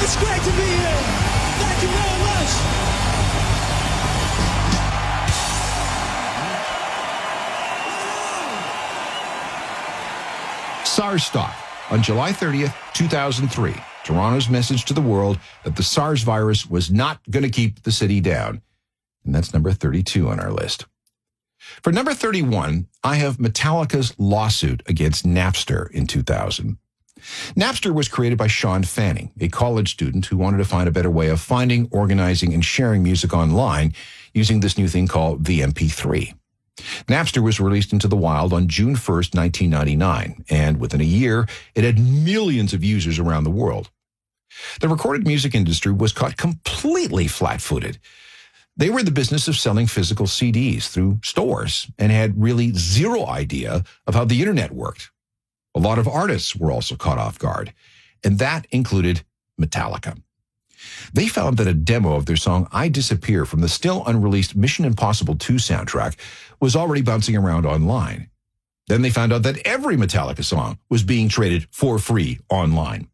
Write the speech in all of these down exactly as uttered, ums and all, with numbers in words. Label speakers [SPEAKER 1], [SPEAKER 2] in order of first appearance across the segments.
[SPEAKER 1] It's great to be here. Thank you very much.
[SPEAKER 2] SARS stock. On July thirtieth, two thousand three, Toronto's message to the world that the SARS virus was not going to keep the city down. And that's number thirty-two on our list. For number thirty-one, I have Metallica's lawsuit against Napster in two thousand. Napster was created by Sean Fanning, a college student who wanted to find a better way of finding, organizing, and sharing music online using this new thing called the M P three. Napster was released into the wild on June first, nineteen ninety-nine, and within a year, it had millions of users around the world. The recorded music industry was caught completely flat-footed. They were in the business of selling physical C Ds through stores and had really zero idea of how the internet worked. A lot of artists were also caught off guard, and that included Metallica. They found that a demo of their song I Disappear from the still unreleased Mission Impossible two soundtrack was already bouncing around online. Then they found out that every Metallica song was being traded for free online.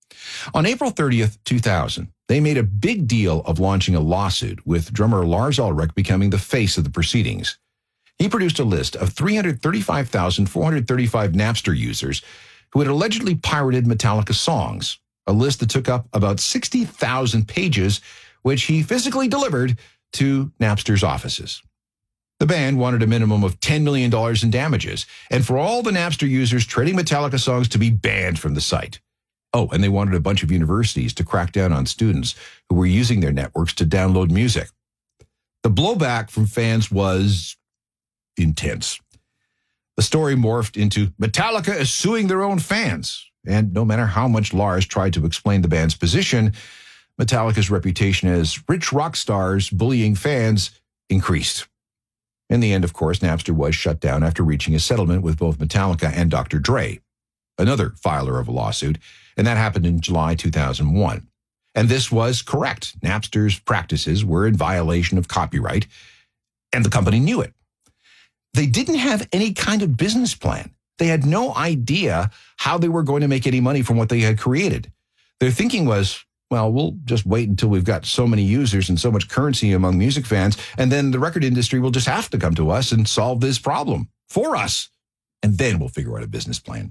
[SPEAKER 2] On April thirtieth, two thousand, they made a big deal of launching a lawsuit, with drummer Lars Ulrich becoming the face of the proceedings. He produced a list of three hundred thirty-five thousand four hundred thirty-five Napster users who had allegedly pirated Metallica songs, a list that took up about sixty thousand pages, which he physically delivered to Napster's offices. The band wanted a minimum of ten million dollars in damages, and for all the Napster users trading Metallica songs to be banned from the site. Oh, and they wanted a bunch of universities to crack down on students who were using their networks to download music. The blowback from fans was intense. The story morphed into Metallica is suing their own fans, and no matter how much Lars tried to explain the band's position, Metallica's reputation as rich rock stars bullying fans increased. In the end, of course, Napster was shut down after reaching a settlement with both Metallica and Doctor Dre, another filer of a lawsuit, and that happened in July two thousand one. And this was correct. Napster's practices were in violation of copyright, and the company knew it. They didn't have any kind of business plan. They had no idea how they were going to make any money from what they had created. Their thinking was, well, we'll just wait until we've got so many users and so much currency among music fans, and then the record industry will just have to come to us and solve this problem for us, and then we'll figure out a business plan.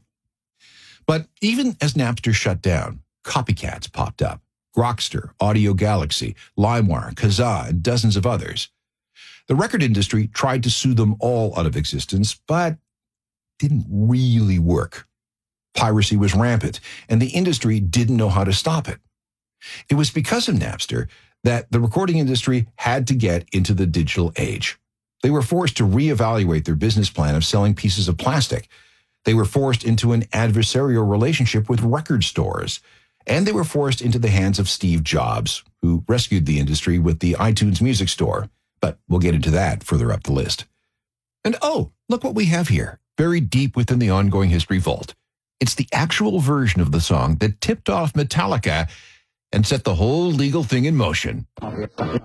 [SPEAKER 2] But even as Napster shut down, copycats popped up. Grokster, Audio Galaxy, LimeWire, Kazaa, and dozens of others. The record industry tried to sue them all out of existence, but didn't really work. Piracy was rampant, and the industry didn't know how to stop it. It was because of Napster that the recording industry had to get into the digital age. They were forced to reevaluate their business plan of selling pieces of plastic. They were forced into an adversarial relationship with record stores, and they were forced into the hands of Steve Jobs, who rescued the industry with the iTunes Music Store. But we'll get into that further up the list. And oh, look what we have here, buried deep within the ongoing history vault. It's the actual version of the song that tipped off Metallica and set the whole legal thing in motion.